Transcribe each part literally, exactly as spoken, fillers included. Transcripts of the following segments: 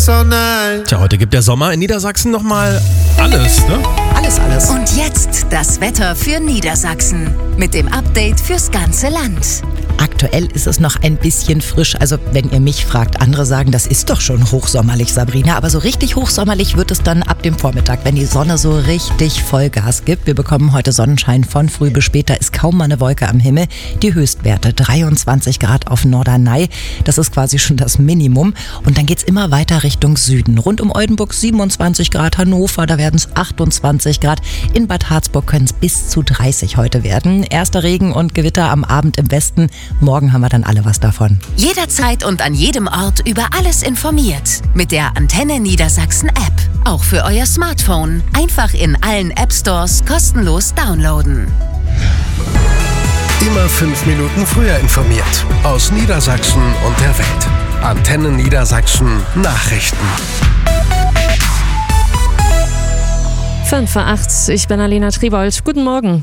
so nice. Tja, heute gibt der Sommer in Niedersachsen nochmal alles, ne? Alles, alles. Und jetzt das Wetter für Niedersachsen mit dem Update fürs ganze Land. Aktuell ist es noch ein bisschen frisch. Also wenn ihr mich fragt, andere sagen, das ist doch schon hochsommerlich, Sabrina. Aber so richtig hochsommerlich wird es dann ab dem Vormittag, wenn die Sonne so richtig Vollgas gibt. Wir bekommen heute Sonnenschein von früh bis spät. Da ist kaum mal eine Wolke am Himmel. Die Höchstwerte dreiundzwanzig Grad auf Norderney. Das ist quasi schon das Minimum. Und dann geht's immer weiter Richtung Süden. Rund um Oldenburg siebenundzwanzig Grad, Hannover, da werden es achtundzwanzig Grad. In Bad Harzburg können es bis zu dreißig heute werden. Erster Regen und Gewitter am Abend im Westen. Morgen haben wir dann alle was davon. Jederzeit und an jedem Ort über alles informiert. Mit der Antenne Niedersachsen App. Auch für euer Smartphone. Einfach in allen App Stores kostenlos downloaden. Immer fünf Minuten früher informiert. Aus Niedersachsen und der Welt. Antenne Niedersachsen Nachrichten. fünf vor acht, ich bin Alena Triebold. Guten Morgen.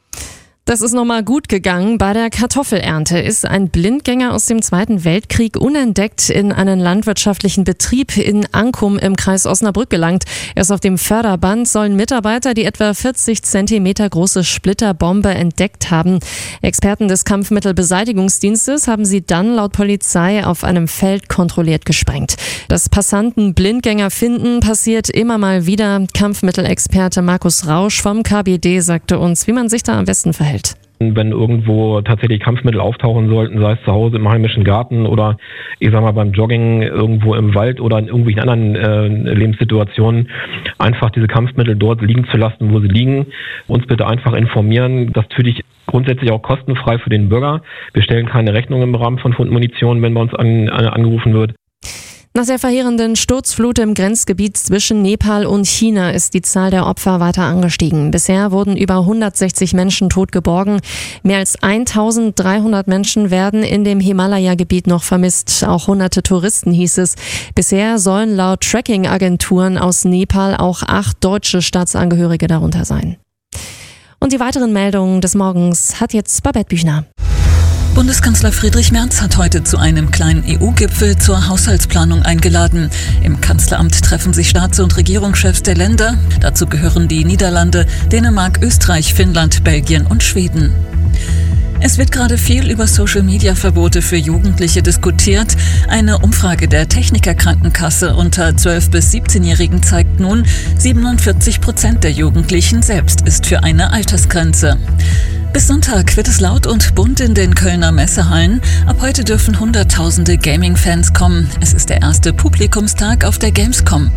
Das ist nochmal gut gegangen. Bei der Kartoffelernte ist ein Blindgänger aus dem Zweiten Weltkrieg unentdeckt in einen landwirtschaftlichen Betrieb in Ankum im Kreis Osnabrück gelangt. Erst auf dem Förderband sollen Mitarbeiter die etwa vierzig Zentimeter große Splitterbombe entdeckt haben. Experten des Kampfmittelbeseitigungsdienstes haben sie dann laut Polizei auf einem Feld kontrolliert gesprengt. Dass Passanten Blindgänger finden, passiert immer mal wieder. Kampfmittelexperte Markus Rausch vom K B D sagte uns, wie man sich da am besten verhält. Wenn irgendwo tatsächlich Kampfmittel auftauchen sollten, sei es zu Hause im heimischen Garten oder ich sag mal beim Jogging irgendwo im Wald oder in irgendwelchen anderen äh, Lebenssituationen, einfach diese Kampfmittel dort liegen zu lassen, wo sie liegen. Uns bitte einfach informieren. Das natürlich grundsätzlich auch kostenfrei für den Bürger. Wir stellen keine Rechnung im Rahmen von Fundmunition, wenn bei uns an, an, angerufen wird. Nach der verheerenden Sturzflut im Grenzgebiet zwischen Nepal und China ist die Zahl der Opfer weiter angestiegen. Bisher wurden über hundertsechzig Menschen tot geborgen. Mehr als eintausenddreihundert Menschen werden in dem Himalaya-Gebiet noch vermisst. Auch hunderte Touristen, hieß es. Bisher sollen laut Tracking-Agenturen aus Nepal auch acht deutsche Staatsangehörige darunter sein. Und die weiteren Meldungen des Morgens hat jetzt Babette Büchner. Bundeskanzler Friedrich Merz hat heute zu einem kleinen E U-Gipfel zur Haushaltsplanung eingeladen. Im Kanzleramt treffen sich Staats- und Regierungschefs der Länder. Dazu gehören die Niederlande, Dänemark, Österreich, Finnland, Belgien und Schweden. Es wird gerade viel über Social-Media-Verbote für Jugendliche diskutiert. Eine Umfrage der Techniker-Krankenkasse unter zwölf- bis siebzehnjährigen zeigt nun, siebenundvierzig Prozent der Jugendlichen selbst ist für eine Altersgrenze. Bis Sonntag wird es laut und bunt in den Kölner Messehallen. Ab heute dürfen Hunderttausende Gaming-Fans kommen. Es ist der erste Publikumstag auf der Gamescom.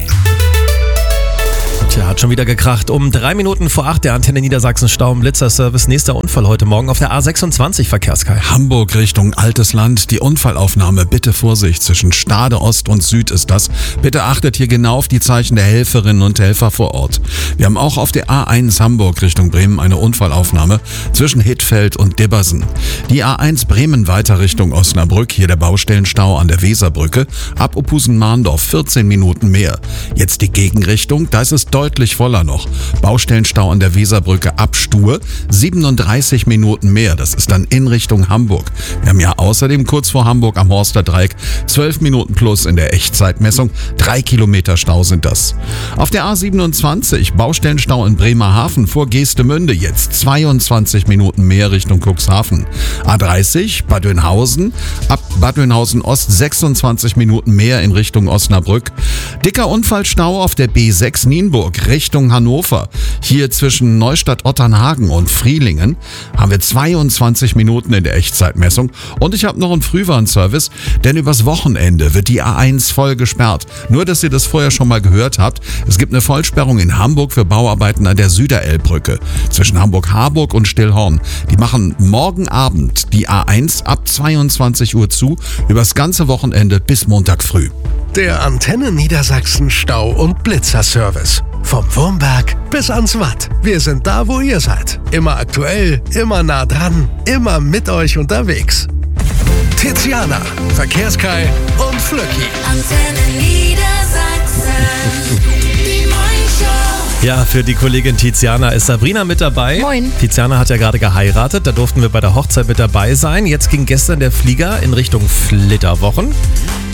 Tja, hat schon wieder gekracht. Um drei Minuten vor acht der Antenne Niedersachsen Stau im Blitzerservice. Nächster Unfall heute Morgen auf der A sechsundzwanzig, Verkehrskai. Hamburg Richtung Altes Land. Die Unfallaufnahme, bitte Vorsicht. Zwischen Stade Ost und Süd ist das. Bitte achtet hier genau auf die Zeichen der Helferinnen und Helfer vor Ort. Wir haben auch auf der A eins Hamburg Richtung Bremen eine Unfallaufnahme zwischen Hittfeld und Dibbersen. Die A eins Bremen weiter Richtung Osnabrück. Hier der Baustellenstau an der Weserbrücke. Ab Opusen-Mahndorf vierzehn Minuten mehr. Jetzt die Gegenrichtung. Da ist es deutlich voller noch. Baustellenstau an der Weserbrücke ab Stur, siebenunddreißig Minuten mehr. Das ist dann in Richtung Hamburg. Wir haben ja außerdem kurz vor Hamburg am Horster Dreieck zwölf Minuten plus in der Echtzeitmessung. Drei Kilometer Stau sind das. Auf der A siebenundzwanzig Baustellenstau in Bremerhaven vor Geestemünde jetzt zweiundzwanzig Minuten mehr Richtung Cuxhaven. A dreißig Bad Oeynhausen, ab Bad Oeynhausen Ost sechsundzwanzig Minuten mehr in Richtung Osnabrück. Dicker Unfallstau auf der B sechs Nienburg Richtung Hannover. Hier zwischen Neustadt-Otternhagen und Frielingen haben wir zweiundzwanzig Minuten in der Echtzeitmessung. Und ich habe noch einen Frühwarnservice, denn übers Wochenende wird die A eins voll gesperrt. Nur, dass ihr das vorher schon mal gehört habt. Es gibt eine Vollsperrung in Hamburg für Bauarbeiten an der Süderelbbrücke zwischen Hamburg-Harburg und Stillhorn. Die machen morgen Abend die A eins ab zweiundzwanzig Uhr zu, übers ganze Wochenende bis Montag früh. Der Antenne Niedersachsen Stau- und Blitzerservice. Vom Wurmberg bis ans Watt. Wir sind da, wo ihr seid. Immer aktuell, immer nah dran, immer mit euch unterwegs. Tiziana, Verkehrskai und Flöcki. Antenne Niedersachsen. Die Morningshow. Ja, für die Kollegin Tiziana ist Sabrina mit dabei. Moin. Tiziana hat ja gerade geheiratet, da durften wir bei der Hochzeit mit dabei sein. Jetzt ging gestern der Flieger in Richtung Flitterwochen.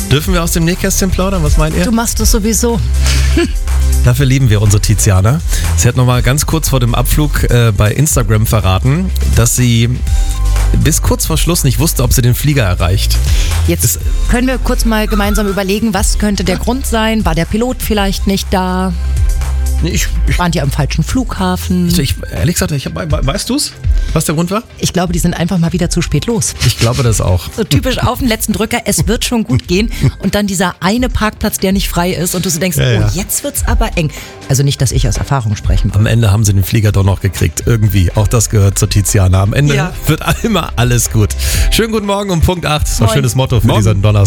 Dürfen wir aus dem Nähkästchen plaudern? Was meint ihr? Du machst es sowieso. Dafür lieben wir unsere Tiziana. Sie hat nochmal ganz kurz vor dem Abflug äh, bei Instagram verraten, dass sie bis kurz vor Schluss nicht wusste, ob sie den Flieger erreicht. Jetzt Das- können wir kurz mal gemeinsam überlegen, was könnte der Grund sein? War der Pilot vielleicht nicht da? Nee, ich, ich, Waren die am falschen Flughafen? ich, ehrlich gesagt, ich hab, weißt du's, was der Grund war? Ich glaube, die sind einfach mal wieder zu spät los. Ich glaube das auch. So typisch auf den letzten Drücker, es wird schon gut gehen. Und dann dieser eine Parkplatz, der nicht frei ist und du so denkst, Ja, ja. oh, jetzt wird's aber eng. Also nicht, dass ich aus Erfahrung sprechen würde. Am Ende haben sie den Flieger doch noch gekriegt. Irgendwie. Auch das gehört zur Tiziana. Am Ende Ja. wird immer alles gut. Schönen guten Morgen um Punkt acht. Das war ein Moin. schönes Motto für Morgen. diesen Donnerstag.